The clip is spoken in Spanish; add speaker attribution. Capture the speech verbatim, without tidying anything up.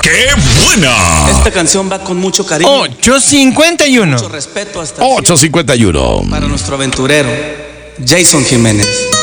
Speaker 1: ¡Qué buena!
Speaker 2: Esta canción va con mucho cariño.
Speaker 3: ocho cincuenta y uno.
Speaker 2: Mucho respeto hasta
Speaker 1: ocho cincuenta y uno.
Speaker 2: para nuestro aventurero, Jason Jiménez.